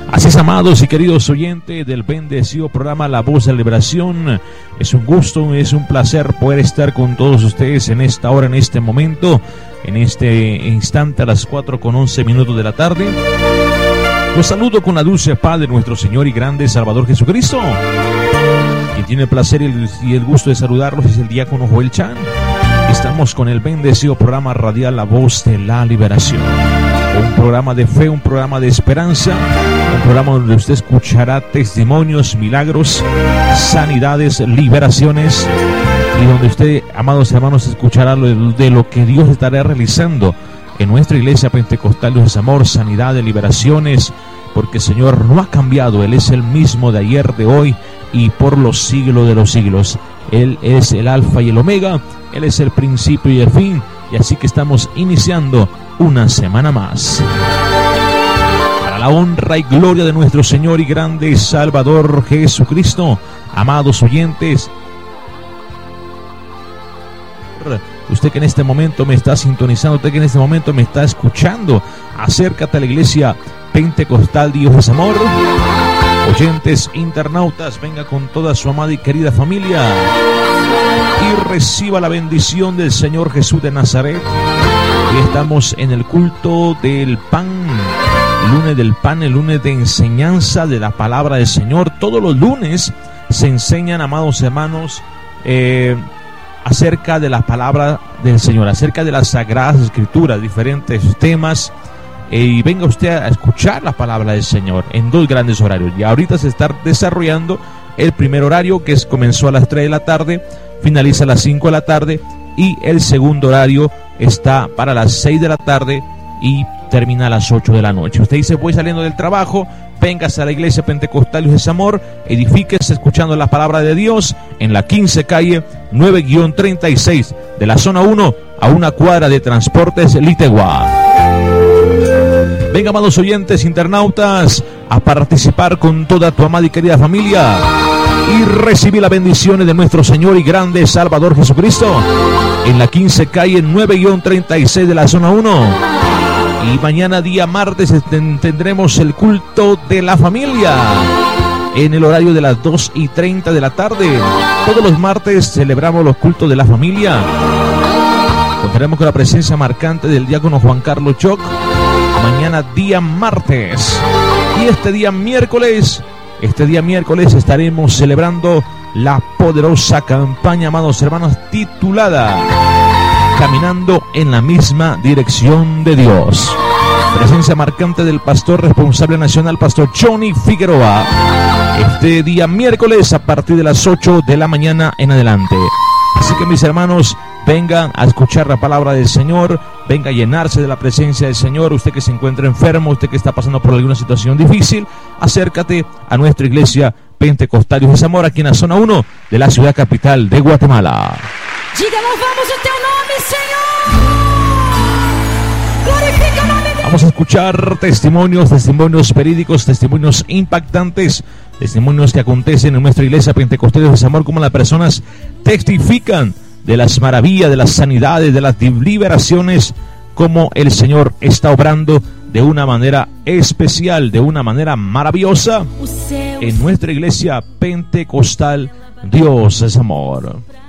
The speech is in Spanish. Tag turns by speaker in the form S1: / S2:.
S1: Así es, amados y queridos oyentes del bendecido programa La Voz de la Liberación. Es un gusto, es un placer poder estar con todos ustedes en esta hora, en este momento, en este instante a las 4:11 de la tarde. Los saludo con la dulce paz de nuestro Señor y grande Salvador Jesucristo. Quien tiene el placer y el gusto de saludarlos es el diácono Joel Chan. Estamos con el bendecido programa radial La Voz de la Liberación. Un programa de fe, un programa de esperanza, un programa donde usted escuchará testimonios, milagros, sanidades, liberaciones, y donde usted, amados hermanos, escuchará de lo que Dios estará realizando en nuestra iglesia pentecostal de Amor, sanidad, de liberaciones, porque el Señor no ha cambiado. Él es el mismo de ayer, de hoy y por los siglos de los siglos. Él es el alfa y el omega, Él es el principio y el fin, y así que estamos iniciando una semana más. Para la honra y gloria de nuestro Señor y grande Salvador Jesucristo, amados oyentes, usted que en este momento me está sintonizando, usted que en este momento me está escuchando, acércate a la iglesia pentecostal Dios es Amor. Oyentes, internautas, venga con toda su amada y querida familia y reciba la bendición del Señor Jesús de Nazaret. Hoy estamos en el culto del pan, lunes del pan, el lunes de enseñanza de la palabra del Señor. Todos los lunes se enseñan, amados hermanos, acerca de la palabra del Señor, acerca de las sagradas escrituras, diferentes temas. Y venga usted a escuchar la palabra del Señor en dos grandes horarios. Y ahorita se está desarrollando el primer horario, que comenzó a las 3 de la tarde, finaliza a las 5 de la tarde, y el segundo horario está para las 6 de la tarde y termina a las 8 de la noche. Usted dice, voy saliendo del trabajo, véngase a la iglesia pentecostal Dios es Amor, edifíquese escuchando la palabra de Dios en la 15 calle 9-36 de la zona 1 a una cuadra de Transportes Litegua. Venga, amados oyentes, internautas, a participar con toda tu amada y querida familia y recibir las bendiciones de nuestro Señor y grande Salvador Jesucristo en la 15 calle 9-36 de la zona 1. Y mañana día martes tendremos el culto de la familia en el horario de las 2:30 de la tarde. Todos los martes celebramos los cultos de la familia. Contaremos con la presencia marcante del diácono Juan Carlos Choc. Mañana día martes. Y este día miércoles estaremos celebrando la poderosa campaña, amados hermanos, titulada Caminando en la misma dirección de Dios. Presencia marcante del pastor responsable nacional, pastor Johnny Figueroa. Este día miércoles a partir de las 8 de la mañana en adelante. Así que, mis hermanos, vengan a escuchar la palabra del Señor, venga a llenarse de la presencia del Señor. Usted que se encuentra enfermo, usted que está pasando por alguna situación difícil, acércate a nuestra iglesia pentecostal Dios es Amor, aquí en la zona 1 de la ciudad capital de Guatemala. Vamos a escuchar testimonios verídicos, testimonios impactantes, testimonios que acontecen en nuestra iglesia pentecostal Dios es Amor, como las personas testifican de las maravillas, de las sanidades, de las liberaciones, como el Señor está obrando de una manera especial, de una manera maravillosa en nuestra iglesia pentecostal Dios es Amor.